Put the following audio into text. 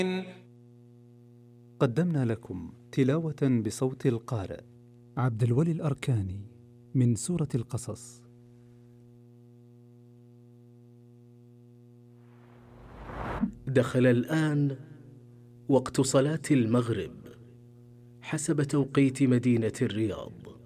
قدمنا لكم تلاوة بصوت القارئ عبد الولي الأركاني من سورة القصص. دخل الآن وقت صلاة المغرب حسب توقيت مدينة الرياض.